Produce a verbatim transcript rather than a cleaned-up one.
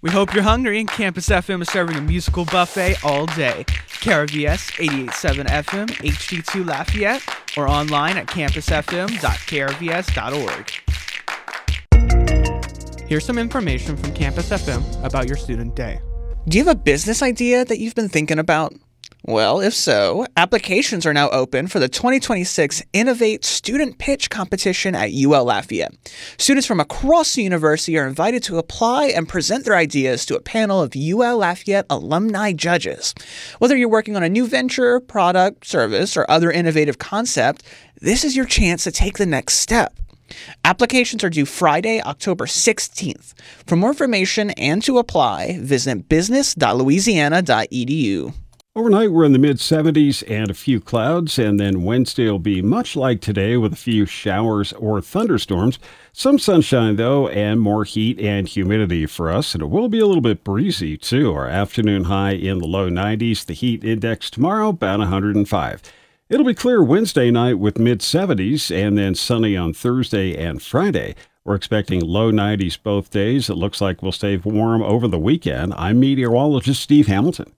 We hope you're hungry, and Campus F M is serving a musical buffet all day. K R V S eighty-eight point seven F M, H D two Lafayette, or online at campus f m dot k r v s dot org. Here's some information from Campus F M about your student day. Do you have a business idea that you've been thinking about? Well, if so, applications are now open for the twenty twenty-six Innovate Student Pitch Competition at U L Lafayette. Students from across the university are invited to apply and present their ideas to a panel of U L Lafayette alumni judges. Whether you're working on a new venture, product, service, or other innovative concept, this is your chance to take the next step. Applications are due Friday, October sixteenth. For more information and to apply, visit business dot louisiana dot e d u. Overnight, we're in the mid-seventies and a few clouds, and then Wednesday will be much like today with a few showers or thunderstorms. Some sunshine, though, and more heat and humidity for us, and it will be a little bit breezy, too. Our afternoon high in the low nineties, the heat index tomorrow about one hundred five. It'll be clear Wednesday night with mid-seventies, and then sunny on Thursday and Friday. We're expecting low nineties both days. It looks like we'll stay warm over the weekend. I'm meteorologist Steve Hamilton.